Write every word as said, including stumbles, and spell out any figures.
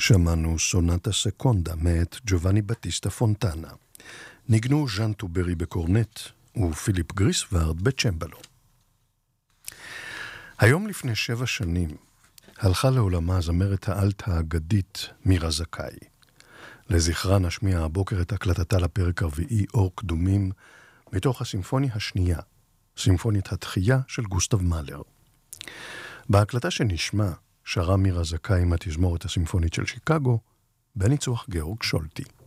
שמענו סונטה סקונדה מאת ג'ובני בטיסטה פונטנה. ניגנו ז'אן טוברי בקורנט ופיליפ גריסווארד בצ'מבלו. היום לפני שבע שנים הלכה לעולמה זמרת האלט האגדית מירה זכאי. לזכרה נשמיע הבוקר את הקלטתה לפרק הרביעי אור קדומים מתוך הסימפוניה השנייה, סימפוניית התחייה של גוסטב מאלר. בהקלטה שנשמע שרה מירה זכאי עם התזמורת הסימפונית של שיקגו בניצוח גאורג שולטי.